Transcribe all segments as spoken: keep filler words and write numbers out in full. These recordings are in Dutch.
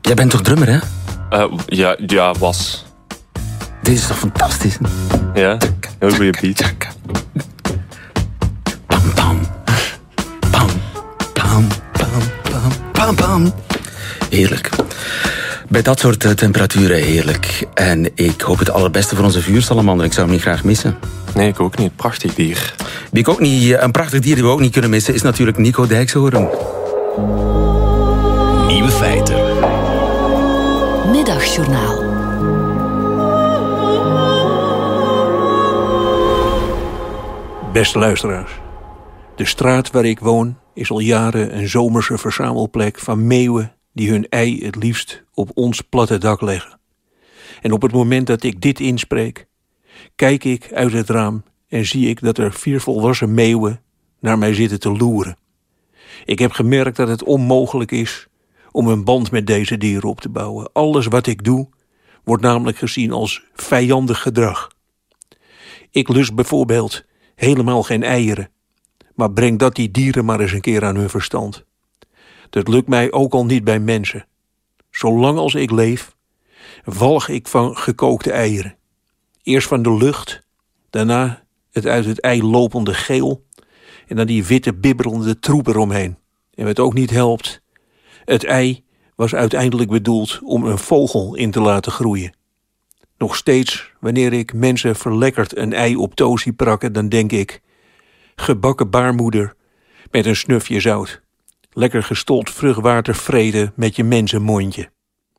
Jij bent toch drummer, hè? Uh, ja, ja, was. Dit is toch fantastisch? Ja, heel goede beat. Pam, pam. Pam, pam, pam, pam, pam, pam. Heerlijk. Bij dat soort uh, temperaturen heerlijk. En ik hoop het allerbeste voor onze vuursalamander. Ik zou hem niet graag missen. Nee, ik ook niet. Prachtig dier. Wie ik ook niet, een prachtig dier die we ook niet kunnen missen is natuurlijk Nico Dijkshoorn. Nieuwe feiten. Middagjournaal. Beste luisteraars. De straat waar ik woon is al jaren een zomerse verzamelplek van meeuwen die hun ei het liefst op ons platte dak leggen. En op het moment dat ik dit inspreek, kijk ik uit het raam en zie ik dat er vier volwassen meeuwen naar mij zitten te loeren. Ik heb gemerkt dat het onmogelijk is om een band met deze dieren op te bouwen. Alles wat ik doe, wordt namelijk gezien als vijandig gedrag. Ik lust bijvoorbeeld helemaal geen eieren, maar breng dat die dieren maar eens een keer aan hun verstand. Dat lukt mij ook al niet bij mensen. Zolang als ik leef, walg ik van gekookte eieren. Eerst van de lucht, daarna het uit het ei lopende geel en dan die witte bibberende troep eromheen. En wat ook niet helpt, het ei was uiteindelijk bedoeld om een vogel in te laten groeien. Nog steeds, wanneer ik mensen verlekkerd een ei op toast zie prakken, dan denk ik, gebakken baarmoeder met een snufje zout. Lekker gestold vruchtwater vreten met je mensenmondje.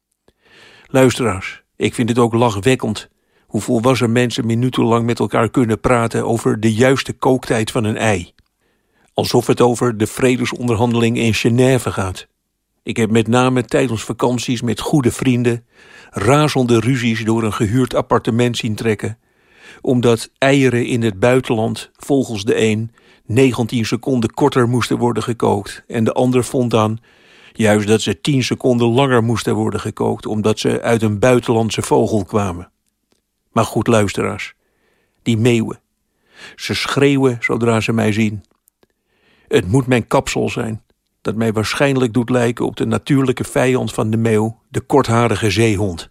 Luisteraars, ik vind het ook lachwekkend hoe volwassen mensen minutenlang met elkaar kunnen praten over de juiste kooktijd van een ei. Alsof het over de vredesonderhandeling in Genève gaat. Ik heb met name tijdens vakanties met goede vrienden razende ruzies door een gehuurd appartement zien trekken, omdat eieren in het buitenland volgens de een negentien seconden korter moesten worden gekookt en de ander vond dan juist dat ze tien seconden langer moesten worden gekookt omdat ze uit een buitenlandse vogel kwamen. Maar goed, luisteraars, die meeuwen, ze schreeuwen zodra ze mij zien. Het moet mijn kapsel zijn, dat mij waarschijnlijk doet lijken op de natuurlijke vijand van de meeuw, de kortharige zeehond.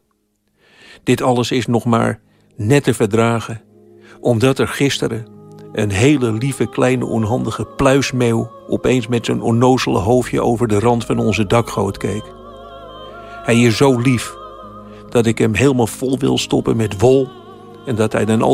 Dit alles is nog maar net te verdragen, omdat er gisteren een hele lieve kleine onhandige pluismeeuw opeens met zijn onnozele hoofdje over de rand van onze dakgoot keek. Hij is zo lief dat ik hem helemaal vol wil stoppen met wol en dat hij dan